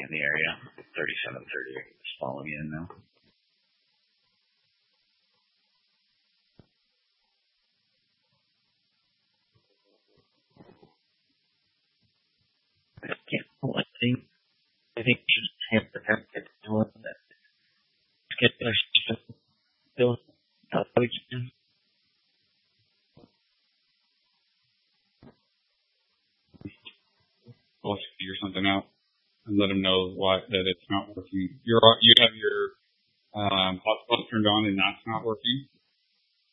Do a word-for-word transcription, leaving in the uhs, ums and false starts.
in the area. thirty-seven thirty-eight is following in now. I can't pull a thing. I think you just have to have to do that. Get the stuff. Do that again. I'll figure something out and let them know why that it's not working. You're you have your um, hotspot turned on and that's not working.